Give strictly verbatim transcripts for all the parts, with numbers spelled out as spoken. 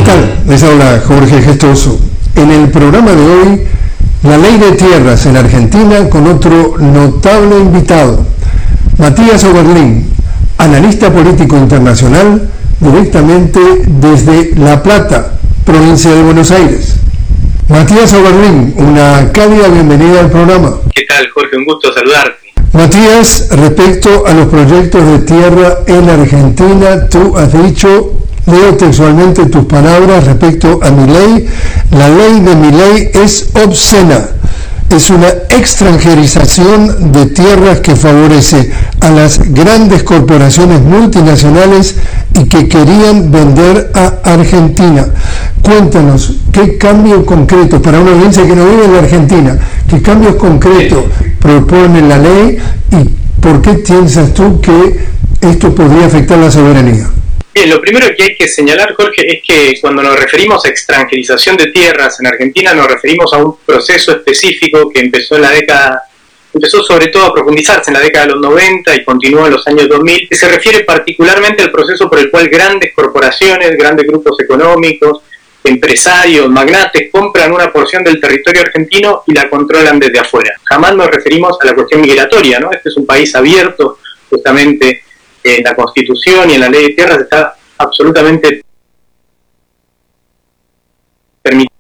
tal? Les habla Jorge Gestoso. En el programa de hoy, la ley de tierras en Argentina con otro notable invitado, Matías Oberlin, analista político internacional, directamente desde La Plata, provincia de Buenos Aires. Matías Oberlin, una cálida bienvenida al programa. ¿Qué tal, Jorge? Un gusto saludarte. Matías, respecto a los proyectos de tierra en Argentina, tú has dicho, leo textualmente tus palabras respecto a Milei, la ley de Milei es obscena. Es una extranjerización de tierras que favorece a las grandes corporaciones multinacionales y que querían vender a Argentina. Cuéntanos, ¿qué cambios concretos, para una audiencia que no vive en la Argentina, qué cambios concretos propone la ley y por qué piensas tú que esto podría afectar la soberanía? Bien, lo primero que hay que señalar, Jorge, es que cuando nos referimos a extranjerización de tierras en Argentina nos referimos a un proceso específico que empezó en la década, empezó sobre todo a profundizarse en la década de los noventa y continuó en los años dos mil, que se refiere particularmente al proceso por el cual grandes corporaciones, grandes grupos económicos, empresarios, magnates, compran una porción del territorio argentino y la controlan desde afuera. Jamás nos referimos a la cuestión migratoria, ¿no? Este es un país abierto, justamente en la Constitución y en la Ley de Tierras está absolutamente permitido.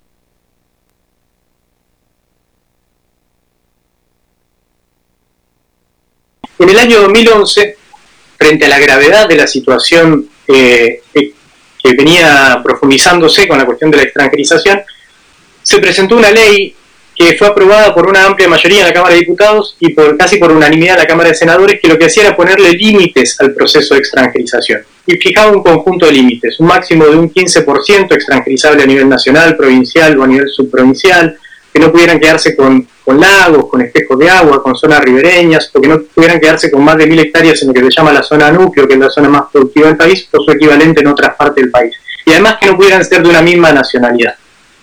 En el año dos mil once, frente a la gravedad de la situación eh, que venía profundizándose con la cuestión de la extranjerización, se presentó una ley que fue aprobada por una amplia mayoría en la Cámara de Diputados y por casi por unanimidad en la Cámara de Senadores, que lo que hacía era ponerle límites al proceso de extranjerización. Y fijaba un conjunto de límites, un máximo de un quince por ciento extranjerizable a nivel nacional, provincial o a nivel subprovincial, que no pudieran quedarse con, con lagos, con espejos de agua, con zonas ribereñas, o que no pudieran quedarse con más de mil hectáreas en lo que se llama la zona núcleo, que es la zona más productiva del país, o su equivalente en otras partes del país. Y además que no pudieran ser de una misma nacionalidad.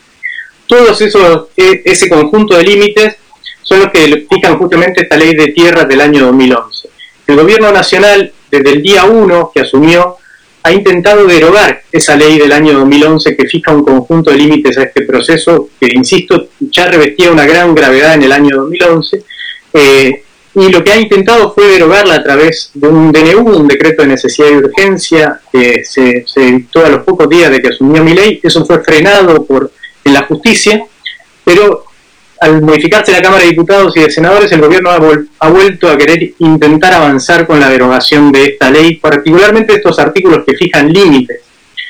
Todos esos, ese conjunto de límites son los que fijan justamente esta ley de tierras del año dos mil once. El gobierno nacional, desde el día uno que asumió, ha intentado derogar esa ley del año dos mil once que fija un conjunto de límites a este proceso, que, insisto, ya revestía una gran gravedad en el año dos mil once, eh, y lo que ha intentado fue derogarla a través de un D N U, un decreto de necesidad y urgencia, que se, se dictó a los pocos días de que asumió Milei. Eso fue frenado por en la justicia, pero al modificarse la Cámara de Diputados y de Senadores, el gobierno ha, vol- ha vuelto a querer intentar avanzar con la derogación de esta ley, particularmente estos artículos que fijan límites.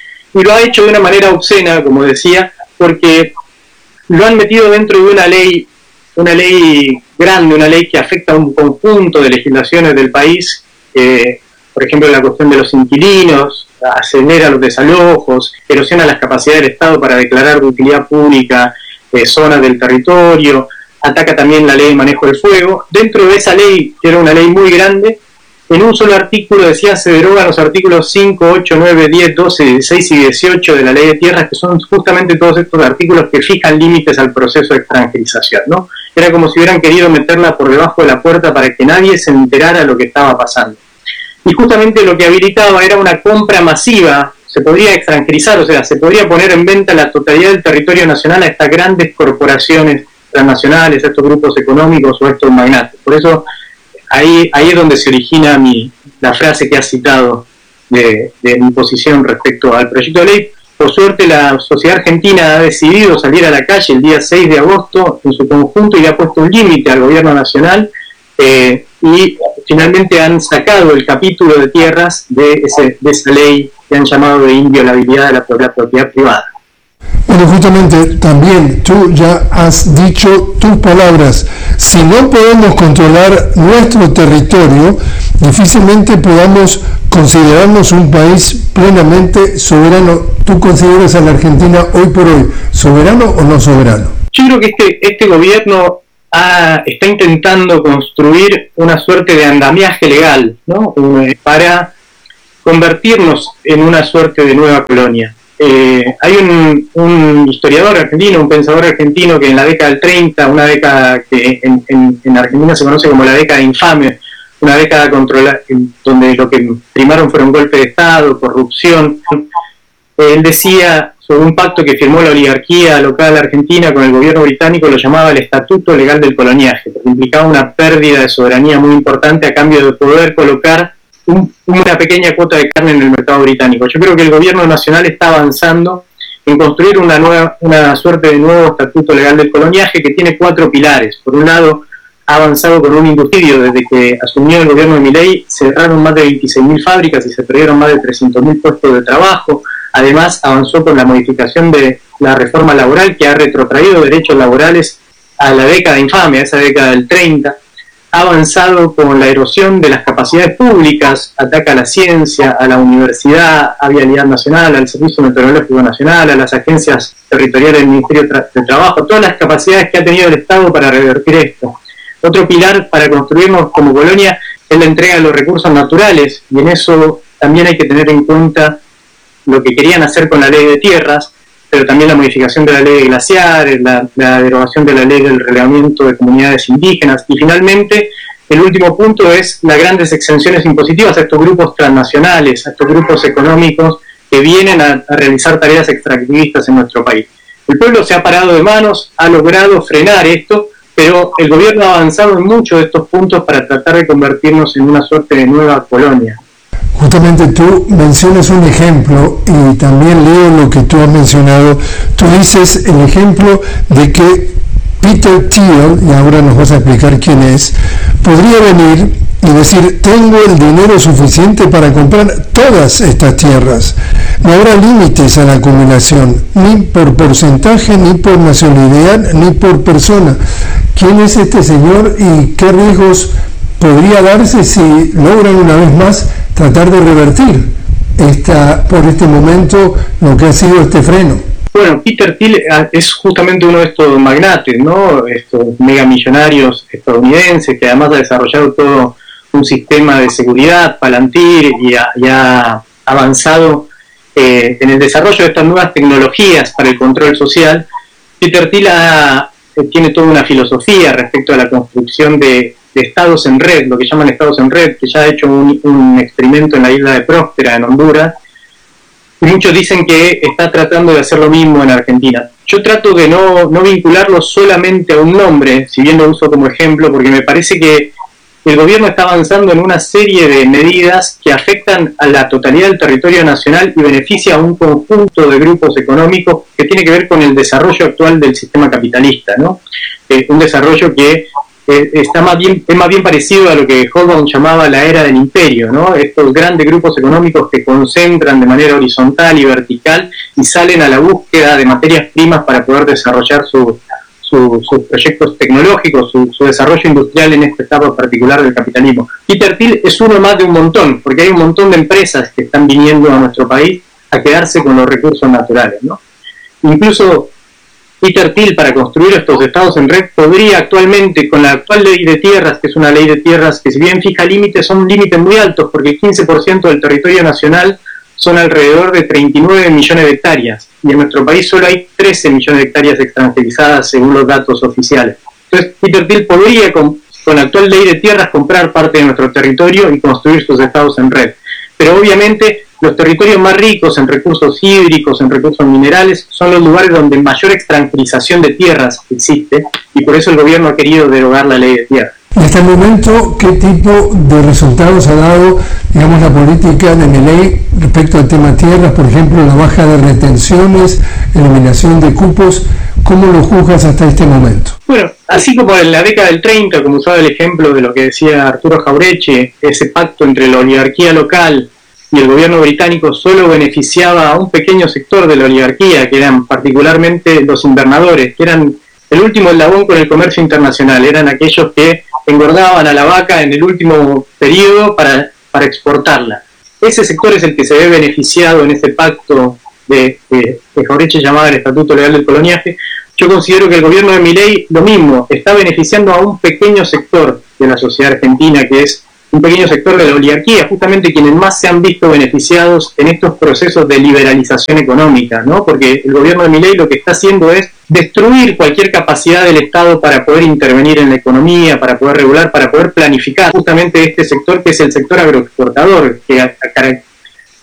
Y lo ha hecho de una manera obscena, como decía, porque lo han metido dentro de una ley, una ley grande, una ley que afecta a un conjunto de legislaciones del país, eh, por ejemplo, la cuestión de los inquilinos, acelera los desalojos, erosiona las capacidades del Estado para declarar de utilidad pública eh, zonas del territorio, ataca también la ley de manejo del fuego. Dentro de esa ley, que era una ley muy grande, en un solo artículo decía se derogan los artículos cinco, ocho, nueve, diez, doce, dieciséis y dieciocho de la ley de tierras, que son justamente todos estos artículos que fijan límites al proceso de extranjerización, ¿no? Era como si hubieran querido meterla por debajo de la puerta para que nadie se enterara de lo que estaba pasando. Y justamente lo que habilitaba era una compra masiva, se podría extranjerizar, o sea, se podría poner en venta la totalidad del territorio nacional a estas grandes corporaciones transnacionales, a estos grupos económicos o a estos magnates. Por eso, ahí, ahí es donde se origina mi, la frase que has citado de, de mi posición respecto al proyecto de ley. Por suerte, la sociedad argentina ha decidido salir a la calle el día seis de agosto en su conjunto y ha puesto un límite al gobierno nacional, eh, y finalmente han sacado el capítulo de tierras de, ese, de esa ley que han llamado de inviolabilidad de la, de la propiedad privada. Bueno, justamente también tú ya has dicho tus palabras. Si no podemos controlar nuestro territorio, difícilmente podamos considerarnos un país plenamente soberano. ¿Tú consideras a la Argentina hoy por hoy soberano o no soberano? Yo creo que este, este gobierno ha, está intentando construir una suerte de andamiaje legal, ¿no? Para convertirnos en una suerte de nueva colonia. Eh, hay un, un historiador argentino, un pensador argentino que en la década del treinta, una década que en, en, en Argentina se conoce como la década infame, una década controla, donde lo que primaron fueron golpe de Estado, corrupción, él decía sobre un pacto que firmó la oligarquía local argentina con el gobierno británico, lo llamaba el Estatuto Legal del Coloniaje, porque implicaba una pérdida de soberanía muy importante a cambio de poder colocar un, una pequeña cuota de carne en el mercado británico. Yo creo que el gobierno nacional está avanzando en construir una, nueva, una suerte de nuevo Estatuto Legal del Coloniaje que tiene cuatro pilares. Por un lado, ha avanzado con un industridio. Desde que asumió el gobierno de Milei, se cerraron más de veintiséis mil fábricas y se perdieron más de trescientos mil puestos de trabajo. Además, avanzó con la modificación de la reforma laboral, que ha retrotraído derechos laborales a la década infame, a esa década del treinta. Ha avanzado con la erosión de las capacidades públicas, ataca a la ciencia, a la universidad, a Vialidad Nacional, al Servicio Meteorológico Nacional, a las agencias territoriales del Ministerio de Trabajo, todas las capacidades que ha tenido el Estado para revertir esto. Otro pilar para construirnos como colonia es la entrega de los recursos naturales, y en eso también hay que tener en cuenta lo que querían hacer con la ley de tierras, pero también la modificación de la ley de glaciares, la, la derogación de la ley del relevamiento de comunidades indígenas, y finalmente el último punto es las grandes exenciones impositivas a estos grupos transnacionales, a estos grupos económicos que vienen a, a realizar tareas extractivistas en nuestro país. El pueblo se ha parado de manos, ha logrado frenar esto, pero el gobierno ha avanzado en muchos de estos puntos para tratar de convertirnos en una suerte de nueva colonia. Justamente tú mencionas un ejemplo y también leo lo que tú has mencionado. Tú dices el ejemplo de que Peter Thiel, y ahora nos vas a explicar quién es, podría venir y decir: tengo el dinero suficiente para comprar todas estas tierras. No habrá límites a la acumulación, ni por porcentaje, ni por nacionalidad, ni por persona. ¿Quién es este señor y qué riesgos podría darse si logran una vez más tratar de revertir esta, por este momento lo que ha sido este freno? Bueno, Peter Thiel es justamente uno de estos magnates, ¿no? Estos megamillonarios estadounidenses que además ha desarrollado todo un sistema de seguridad, Palantir, y ha, y ha avanzado eh, en el desarrollo de estas nuevas tecnologías para el control social. Peter Thiel ha, tiene toda una filosofía respecto a la construcción de de estados en red, lo que llaman estados en red, que ya ha hecho un, un experimento en la isla de Próspera, en Honduras, y muchos dicen que está tratando de hacer lo mismo en Argentina. Yo trato de no, no vincularlo solamente a un nombre, si bien lo uso como ejemplo, porque me parece que el gobierno está avanzando en una serie de medidas que afectan a la totalidad del territorio nacional y beneficia a un conjunto de grupos económicos que tiene que ver con el desarrollo actual del sistema capitalista, ¿no? Eh, un desarrollo que está más bien, es más bien parecido a lo que Hobsbawm llamaba la era del imperio, ¿no? Estos grandes grupos económicos que concentran de manera horizontal y vertical y salen a la búsqueda de materias primas para poder desarrollar su, su, sus proyectos tecnológicos, su, su desarrollo industrial en esta etapa particular del capitalismo. Peter Thiel es uno más de un montón, porque hay un montón de empresas que están viniendo a nuestro país a quedarse con los recursos naturales, ¿no? Incluso Peter Thiel, para construir estos estados en red, podría actualmente, con la actual ley de tierras, que es una ley de tierras que si bien fija límites, son límites muy altos, porque el quince por ciento del territorio nacional son alrededor de treinta y nueve millones de hectáreas, y en nuestro país solo hay trece millones de hectáreas extranjerizadas según los datos oficiales. Entonces, Peter Thiel podría, con, con la actual ley de tierras, comprar parte de nuestro territorio y construir sus estados en red. Pero obviamente los territorios más ricos en recursos hídricos, en recursos minerales, son los lugares donde mayor extranjerización de tierras existe, y por eso el gobierno ha querido derogar la ley de tierras. Hasta el momento, ¿qué tipo de resultados ha dado, digamos, la política de Milei respecto al tema tierras? Por ejemplo, la baja de retenciones, eliminación de cupos. ¿Cómo lo juzgas hasta este momento? Bueno, así como en la década del treinta, como usaba el ejemplo de lo que decía Arturo Jauretche, ese pacto entre la oligarquía local y el gobierno británico solo beneficiaba a un pequeño sector de la oligarquía, que eran particularmente los invernadores, que eran el último eslabón con el comercio internacional, eran aquellos que engordaban a la vaca en el último periodo para, para exportarla. Ese sector es el que se ve beneficiado en ese pacto de, de, que Jauretche llamaba el Estatuto Legal del Coloniaje. Yo considero que el gobierno de Milei, lo mismo, está beneficiando a un pequeño sector de la sociedad argentina, que es un pequeño sector de la oligarquía, justamente quienes más se han visto beneficiados en estos procesos de liberalización económica, ¿no? Porque el gobierno de Milei lo que está haciendo es destruir cualquier capacidad del Estado para poder intervenir en la economía, para poder regular, para poder planificar justamente este sector, que es el sector agroexportador, que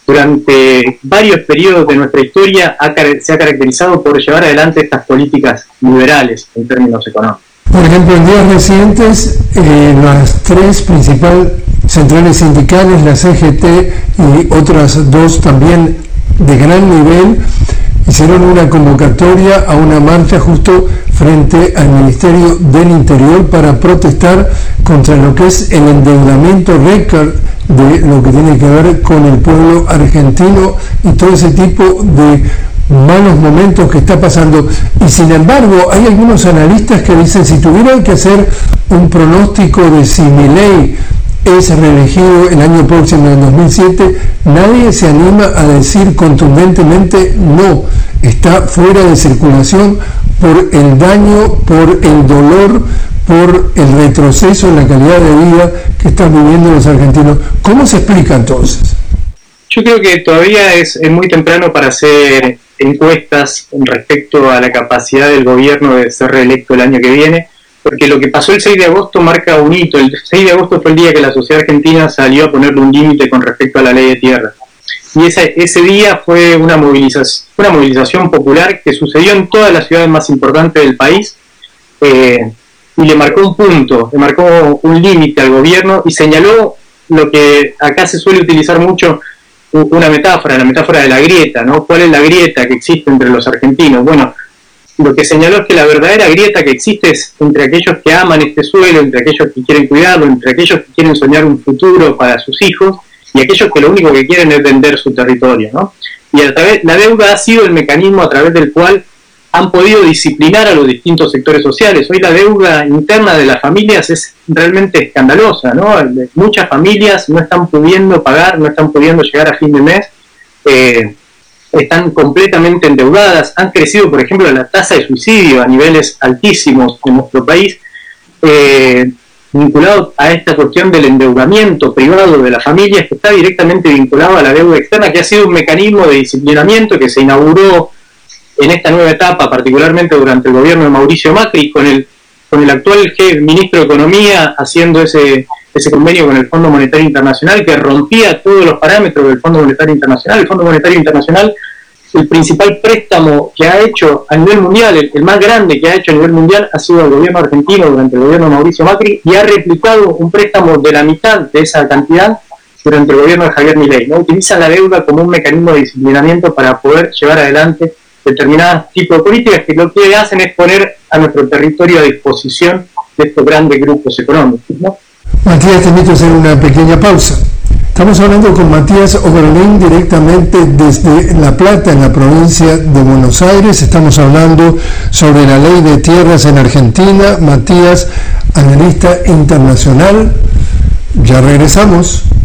durante varios periodos de nuestra historia ha, se ha caracterizado por llevar adelante estas políticas liberales en términos económicos. Por ejemplo, en días recientes, eh, las tres principales centrales sindicales, la C G T y otras dos también de gran nivel, hicieron una convocatoria a una marcha justo frente al Ministerio del Interior para protestar contra lo que es el endeudamiento récord de lo que tiene que ver con el pueblo argentino y todo ese tipo de malos momentos que está pasando. Y sin embargo, hay algunos analistas que dicen, si tuvieran que hacer un pronóstico de si Milei es reelegido el año próximo, en dos mil siete, nadie se anima a decir contundentemente no, está fuera de circulación por el daño, por el dolor, por el retroceso en la calidad de vida que están viviendo los argentinos. ¿Cómo se explica entonces? Yo creo que todavía es, es muy temprano para hacer encuestas respecto a la capacidad del gobierno de ser reelecto el año que viene, porque lo que pasó el seis de agosto marca un hito. El seis de agosto fue el día que la sociedad argentina salió a ponerle un límite con respecto a la ley de tierra. Y ese, ese día fue una movilización, una movilización popular que sucedió en todas las ciudades más importantes del país, eh, y le marcó un punto, le marcó un límite al gobierno y señaló lo que acá se suele utilizar mucho, una metáfora, la metáfora de la grieta, ¿no? ¿Cuál es la grieta que existe entre los argentinos? Bueno, lo que señaló es que la verdadera grieta que existe es entre aquellos que aman este suelo, entre aquellos que quieren cuidarlo, entre aquellos que quieren soñar un futuro para sus hijos y aquellos que lo único que quieren es vender su territorio, ¿no? Y a través, la deuda ha sido el mecanismo a través del cual han podido disciplinar a los distintos sectores sociales. Hoy la deuda interna de las familias es realmente escandalosa, ¿no? Muchas familias no están pudiendo pagar, no están pudiendo llegar a fin de mes, eh, están completamente endeudadas, han crecido, por ejemplo, la tasa de suicidio a niveles altísimos en nuestro país, eh, vinculado a esta cuestión del endeudamiento privado de las familias, que está directamente vinculado a la deuda externa, que ha sido un mecanismo de disciplinamiento que se inauguró en esta nueva etapa, particularmente durante el gobierno de Mauricio Macri, con el con el actual jefe, ministro de Economía, haciendo ese, ese convenio con el Fondo Monetario Internacional que rompía todos los parámetros del Fondo Monetario Internacional. El Fondo Monetario Internacional, el principal préstamo que ha hecho a nivel mundial, el, el más grande que ha hecho a nivel mundial, ha sido el gobierno argentino durante el gobierno de Mauricio Macri, y ha replicado un préstamo de la mitad de esa cantidad durante el gobierno de Javier Milei, ¿no? Utiliza la deuda como un mecanismo de disciplinamiento para poder llevar adelante determinados tipos de políticas que lo que hacen es poner a nuestro territorio a disposición de estos grandes grupos económicos, ¿no? Matías, te invito a hacer una pequeña pausa. Estamos hablando con Matías Oberlin directamente desde La Plata, en la provincia de Buenos Aires. Estamos hablando sobre la ley de tierras en Argentina. Matías, analista internacional. Ya regresamos.